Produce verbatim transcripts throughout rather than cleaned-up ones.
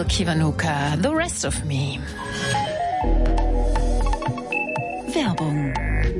Adele Kiwanuka, The Rest of Me. Werbung.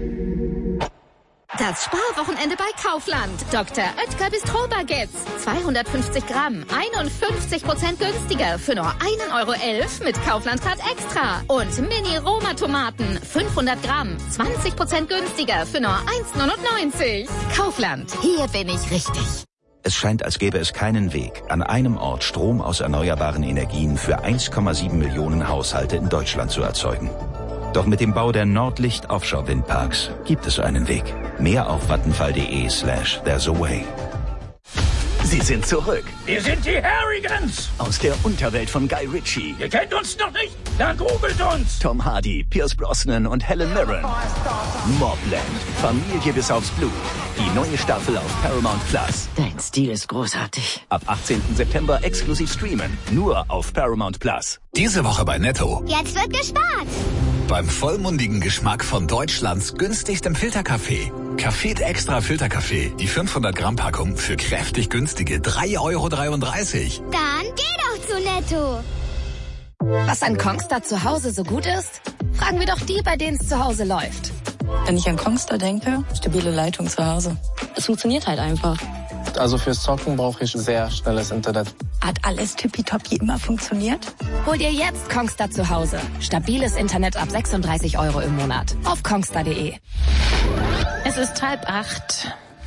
Das Sparwochenende bei Kaufland. Doktor Oetker Bistro Baguettes. zweihundertfünfzig Gramm, einundfünfzig Prozent günstiger für nur einen Euro elf mit Kaufland-Card Extra. Und Mini-Roma-Tomaten, fünfhundert Gramm, zwanzig Prozent günstiger für nur eins neunundneunzig. Kaufland, hier bin ich richtig. Es scheint, als gäbe es keinen Weg, an einem Ort Strom aus erneuerbaren Energien für eins Komma sieben Millionen Haushalte in Deutschland zu erzeugen. Doch mit dem Bau der Nordlicht Offshore Windparks gibt es einen Weg. Mehr auf vattenfall.de slash there's a way. Sie sind zurück. Wir sind die Harrigans. Aus der Unterwelt von Guy Ritchie. Ihr kennt uns noch nicht? Dann googelt uns. Tom Hardy, Pierce Brosnan und Helen Mirren. Mobland. Familie bis aufs Blut. Die neue Staffel auf Paramount Plus. Dein Stil ist großartig. Ab achtzehnten September exklusiv streamen. Nur auf Paramount Plus. Diese Woche bei Netto. Jetzt wird gespart. Beim vollmundigen Geschmack von Deutschlands günstigstem Filterkaffee. Café Extra Filterkaffee. Die fünfhundert Gramm Packung für kräftig günstige drei Euro dreiunddreißig. Dann geh doch zu Netto. Was an Kongstar zu Hause so gut ist? Fragen wir doch die, bei denen es zu Hause läuft. Wenn ich an Kongstar denke, stabile Leitung zu Hause. Es funktioniert halt einfach. Also fürs Zocken brauche ich sehr schnelles Internet. Hat alles tippitoppi immer funktioniert? Hol dir jetzt Kongstar zu Hause. Stabiles Internet ab sechsunddreißig Euro im Monat. Auf kongstar punkt de. Es ist halb acht.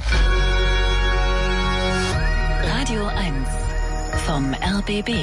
Radio eins vom R B B.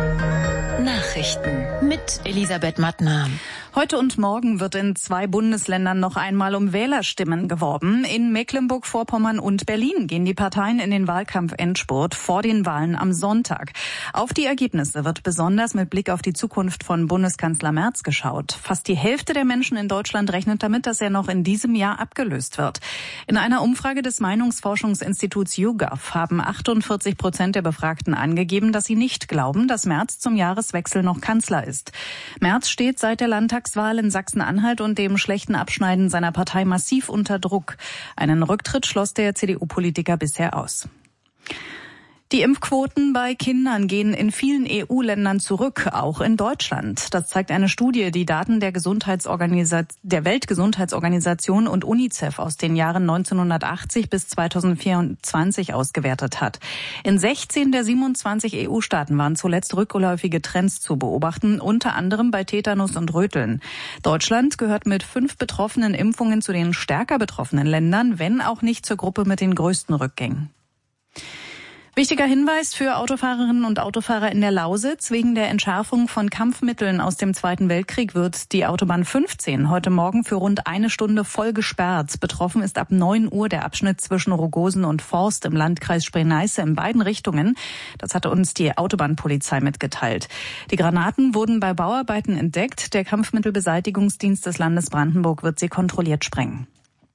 Nachrichten mit Elisabeth Mattner. Heute und morgen wird in zwei Bundesländern noch einmal um Wählerstimmen geworben. In Mecklenburg-Vorpommern und Berlin gehen die Parteien in den Wahlkampf-Endspurt vor den Wahlen am Sonntag. Auf die Ergebnisse wird besonders mit Blick auf die Zukunft von Bundeskanzler Merz geschaut. Fast die Hälfte der Menschen in Deutschland rechnet damit, dass er noch in diesem Jahr abgelöst wird. In einer Umfrage des Meinungsforschungsinstituts YouGov haben achtundvierzig Prozent der Befragten angegeben, dass sie nicht glauben, dass Merz zum Jahreswechsel noch Kanzler ist. Merz steht seit der Landtagswahl in Sachsen-Anhalt und dem schlechten Abschneiden seiner Partei massiv unter Druck. Einen Rücktritt schloss der C D U-Politiker bisher aus. Die Impfquoten bei Kindern gehen in vielen E U-Ländern zurück, auch in Deutschland. Das zeigt eine Studie, die Daten der Gesundheitsorganisation, der Weltgesundheitsorganisation und UNICEF aus den Jahren neunzehnhundertachtzig bis zweitausendvierundzwanzig ausgewertet hat. In sechzehn der siebenundzwanzig E U-Staaten waren zuletzt rückläufige Trends zu beobachten, unter anderem bei Tetanus und Röteln. Deutschland gehört mit fünf betroffenen Impfungen zu den stärker betroffenen Ländern, wenn auch nicht zur Gruppe mit den größten Rückgängen. Wichtiger Hinweis für Autofahrerinnen und Autofahrer in der Lausitz. Wegen der Entschärfung von Kampfmitteln aus dem Zweiten Weltkrieg wird die Autobahn fünfzehn heute Morgen für rund eine Stunde voll gesperrt. Betroffen ist ab neun Uhr der Abschnitt zwischen Rogosen und Forst im Landkreis Spree-Neiße in beiden Richtungen. Das hatte uns die Autobahnpolizei mitgeteilt. Die Granaten wurden bei Bauarbeiten entdeckt. Der Kampfmittelbeseitigungsdienst des Landes Brandenburg wird sie kontrolliert sprengen.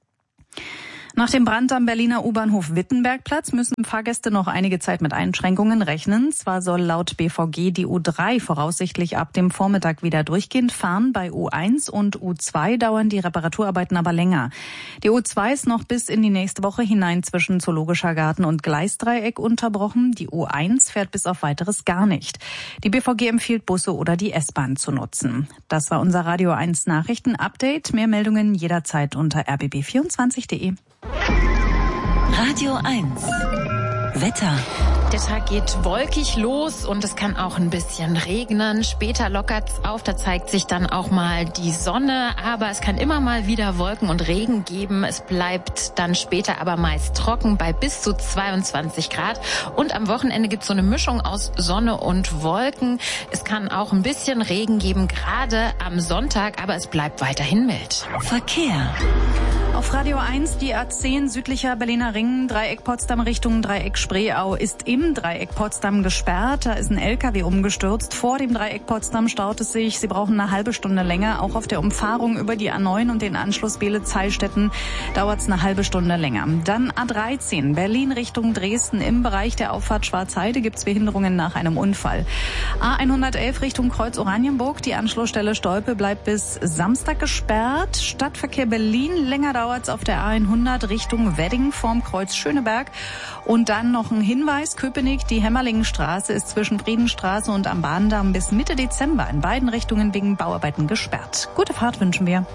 Nach dem Brand am Berliner U-Bahnhof Wittenbergplatz müssen Fahrgäste noch einige Zeit mit Einschränkungen rechnen. Zwar soll laut B V G die U drei voraussichtlich ab dem Vormittag wieder durchgehend fahren. Bei U eins und U zwei dauern die Reparaturarbeiten aber länger. Die U zwei ist noch bis in die nächste Woche hinein zwischen Zoologischer Garten und Gleisdreieck unterbrochen. Die U eins fährt bis auf Weiteres gar nicht. Die B V G empfiehlt, Busse oder die S-Bahn zu nutzen. Das war unser Radio eins Nachrichten-Update. Mehr Meldungen jederzeit unter r b b vierundzwanzig punkt de. Radio eins Wetter. Der Tag geht wolkig los und es kann auch ein bisschen regnen. Später lockert's auf, da zeigt sich dann auch mal die Sonne. Aber es kann immer mal wieder Wolken und Regen geben. Es bleibt dann später aber meist trocken bei bis zu zweiundzwanzig Grad. Und am Wochenende gibt's so eine Mischung aus Sonne und Wolken. Es kann auch ein bisschen Regen geben, gerade am Sonntag, aber es bleibt weiterhin mild. Verkehr. Auf Radio eins die A zehn südlicher Berliner Ring, Dreieck Potsdam Richtung Dreieck Spreeau ist im Dreieck Potsdam gesperrt. Da ist ein L K W umgestürzt. Vor dem Dreieck Potsdam staut es sich. Sie brauchen eine halbe Stunde länger. Auch auf der Umfahrung über die A neun und den Anschluss Beele-Zeilstätten dauert es eine halbe Stunde länger. Dann A dreizehn, Berlin Richtung Dresden. Im Bereich der Auffahrt Schwarzheide gibt es Behinderungen nach einem Unfall. A hundertelf Richtung Kreuz Oranienburg. Die Anschlussstelle Stolpe bleibt bis Samstag gesperrt. Stadtverkehr Berlin länger dauert dauert's auf der A hundert Richtung Wedding vorm Kreuz Schöneberg. Und dann noch ein Hinweis, Köpenick, die Hämmerlingenstraße ist zwischen Friedenstraße und am Bahndamm bis Mitte Dezember in beiden Richtungen wegen Bauarbeiten gesperrt. Gute Fahrt wünschen wir.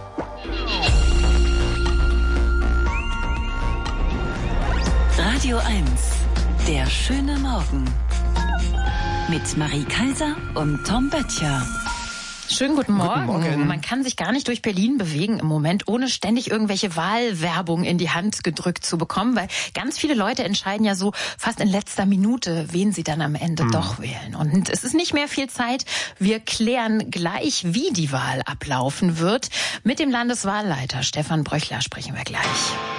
Radio eins, der schöne Morgen. Mit Marie Kaiser und Tom Böttcher. Schönen guten Morgen. Guten Morgen. Man kann sich gar nicht durch Berlin bewegen im Moment, ohne ständig irgendwelche Wahlwerbung in die Hand gedrückt zu bekommen, weil ganz viele Leute entscheiden ja so fast in letzter Minute, wen sie dann am Ende hm. doch wählen. Und es ist nicht mehr viel Zeit. Wir klären gleich, wie die Wahl ablaufen wird. Mit dem Landeswahlleiter Stefan Bröchler sprechen wir gleich.